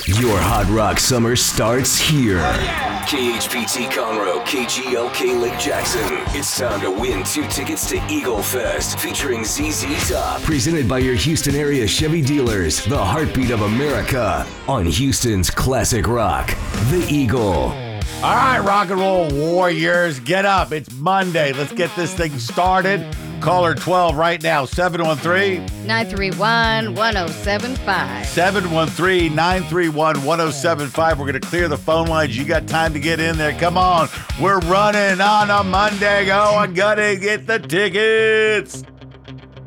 Your Hot Rock summer starts here. KHPT Conroe, KGLK Lake Jackson. It's time to win 2 tickets to Eagle Fest featuring ZZ Top. Presented by your Houston area Chevy dealers, the heartbeat of America. On Houston's classic rock, The Eagle. All right, rock and roll warriors, get up. It's Monday. Let's get this thing started. Caller 12 right now, 713-931-1075. 713-931-1075. We're going to clear the phone lines. You got time to get in there. Come on. We're running on a Monday. Go and gotta get the tickets.